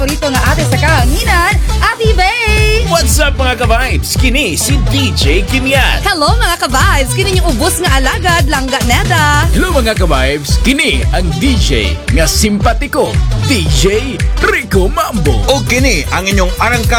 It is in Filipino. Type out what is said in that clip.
Rito nga ate sa kahanginan, Ate Bay! What's up mga ka-vibes? Kini si DJ Kimyat. Hello mga ka-vibes! Kini yung ubos nga alagad, langga neda. Hello mga ka-vibes, kini ang DJ nga simpatiko, DJ Rico Mambo. O kini ang inyong arangka